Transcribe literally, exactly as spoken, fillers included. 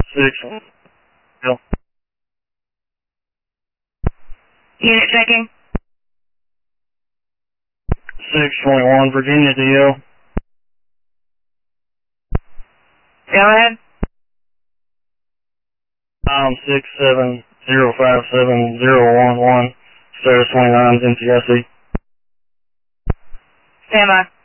Six. Bill. Unit checking. Six twenty-one, Virginia D L. Go ahead. Um, six seven zero five seven zero one one. Status twenty-nine, N C I C. Stand by.